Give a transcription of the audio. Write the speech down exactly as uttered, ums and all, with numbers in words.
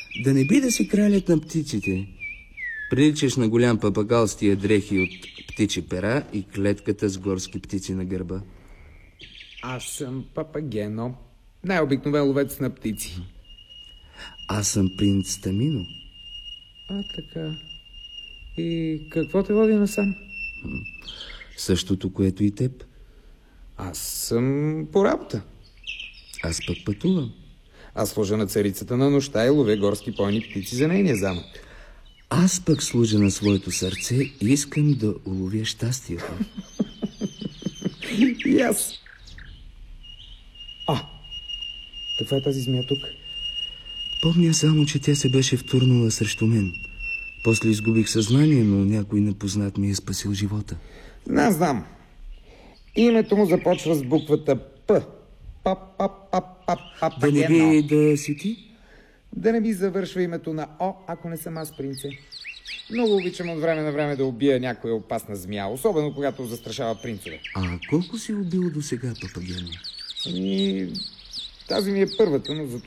Да не би да си кралят на птиците. Приличаш на голям папагал с тия дрехи от птичи пера и клетката с горски птици на гърба. Аз съм Папагено, най-обикновен ловец на птици. Аз съм принц Тамино. А, така. И какво те води насам? Същото, което и теб. Аз съм по работа. Аз пък пътувам. Аз служа на царицата на нощта и ловя горски пойни птици за нейния замък. Аз пък служа на своето сърце и искам да уловя щастието. И аз. А, каква е тази змия тук? Помня само, че тя се беше втурнала срещу мен. После изгубих съзнание, но някой непознат ми е спасил живота. Не знам. Името му започва с буквата П. Да не би да си ти? Да не би завършва името на О, ако не съм аз, принце. Много обичам от време на време да убия някоя опасна змия, особено когато застрашава принцове. А колко си убил до сега, Папагено? И тази ми е първата, но за